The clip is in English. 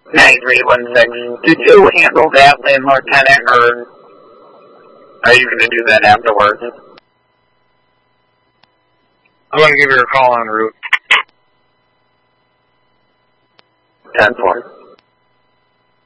9316. Did you handle that, landlord tenant, or are you going to do that afterwards? I'm going to give you a call en route. 10-4.